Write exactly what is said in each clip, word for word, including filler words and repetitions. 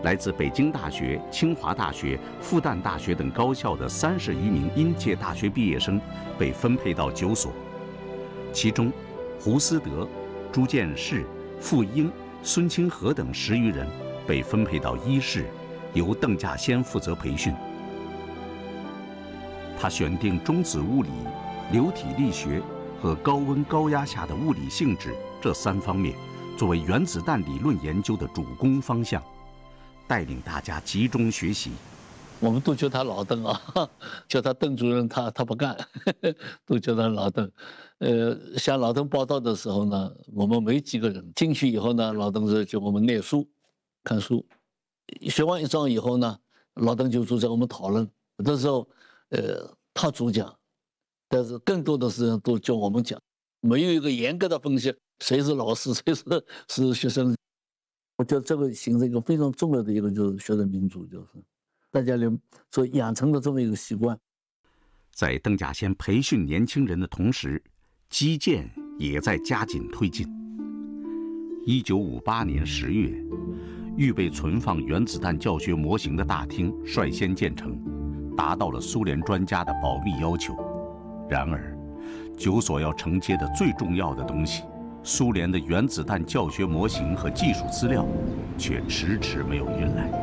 来自北京大学、清华大学、复旦大学等高校的三十余名应届大学毕业生被分配到九所，其中胡思德、朱建士、傅英、孙清河等十余人被分配到一室，由邓稼先负责培训。他选定中子物理、流体力学和高温高压下的物理性质这三方面作为原子弹理论研究的主攻方向，带领大家集中学习。 我们都叫他老邓啊，叫他邓主任他，他他不干，呵呵都叫他老邓。呃，向老邓报道的时候呢，我们没几个人。进去以后呢，老邓是叫我们念书、看书。学完一章以后呢，老邓就组织我们讨论。有的时候，呃，他主讲，但是更多的时间都叫我们讲，没有一个严格的分析，谁是老师，谁是是学生。我觉得这个形成一个非常重要的一个就是学生民主，就是大家呢所养成的这么一个习惯。 在邓稼先培训年轻人的同时，基建也在加紧推进。一九五八年十月，预备存放原子弹教学模型的大厅率先建成，达到了苏联专家的保密要求。然而，九所要承接的最重要的东西，苏联的原子弹教学模型和技术资料，却迟迟没有运来。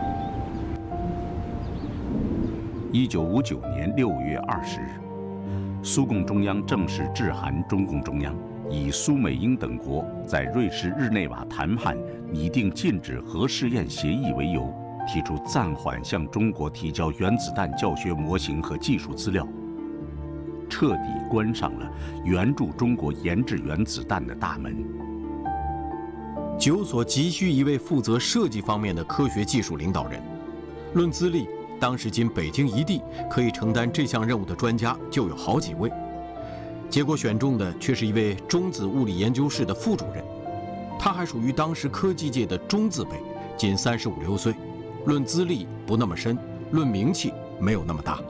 一九五九年六月二十日，苏共中央正式致函中共中央，以苏美英等国在瑞士日内瓦谈判拟定禁止核试验协议为由，提出暂缓向中国提交原子弹教学模型和技术资料，彻底关上了援助中国研制原子弹的大门。 九所急需一位负责设计方面的科学技术领导人，论资历，当时仅北京一地可以承担这项任务的专家就有好几位，结果选中的却是一位中子物理研究室的副主任，他还属于当时科技界的中字辈，仅三十五六岁，论资历不那么深，论名气没有那么大。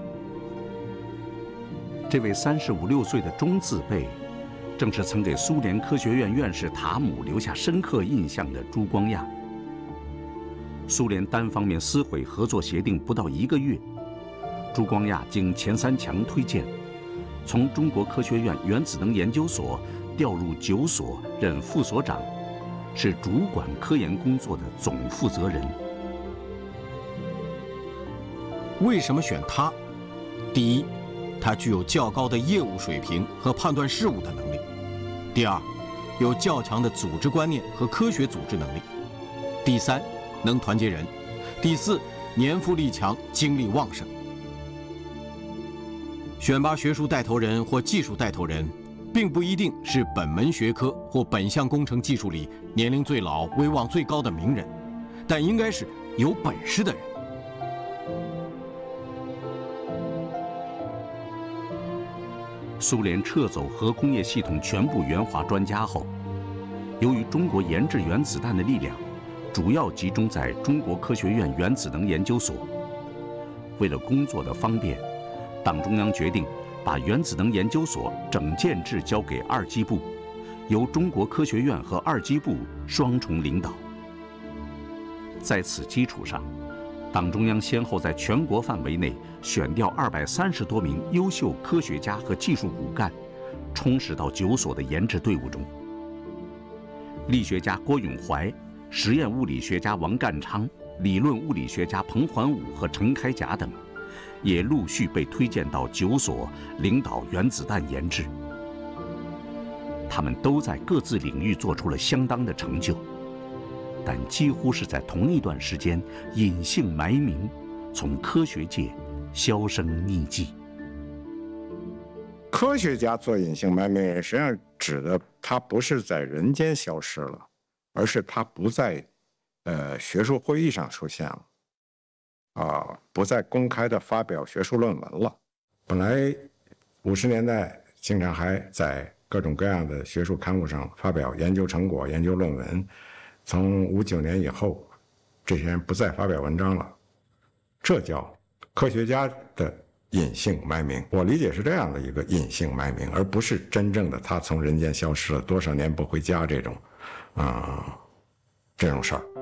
这位三十五六岁的中字辈，正是曾给苏联科学院院士塔姆留下深刻印象的朱光亚。苏联单方面撕毁合作协定不到一个月，朱光亚经钱三强推荐，从中国科学院原子能研究所调入九所任副所长，是主管科研工作的总负责人。 为什么选他？第一，他具有较高的业务水平和判断事物的能力；第二，有较强的组织观念和科学组织能力；第三，能团结人；第四，年富力强，精力旺盛。选拔学术带头人或技术带头人，并不一定是本门学科或本项工程技术里年龄最老、威望最高的名人，但应该是有本事的人。 苏联撤走核工业系统全部援华专家后，由于中国研制原子弹的力量主要集中在中国科学院原子能研究所，为了工作的方便，党中央决定把原子能研究所整建制交给二机部，由中国科学院和二机部双重领导。在此基础上，党中央先后在全国范围内选调二百三十多名优秀科学家和技术骨干，充实到九所的研制队伍中。力学家郭永怀、实验物理学家王干昌、理论物理学家彭桓武和程开甲等，也陆续被推荐到九所领导原子弹研制。他们都在各自领域做出了相当的成就，但几乎是在同一段时间隐姓埋名，从科学界销声匿迹。 科学家做隐姓埋名，实际上指的他不是在人间消失了，而是他不在呃学术会议上出现了，啊、呃，不再公开的发表学术论文了。本来五十年代经常还在各种各样的学术刊物上发表研究成果、研究论文，从五九年以后，这些人不再发表文章了，这叫科学家的隐姓埋名。我理解是这样的一个隐姓埋名，而不是真正的他从人间消失了多少年不回家这种，啊、呃，这种事儿。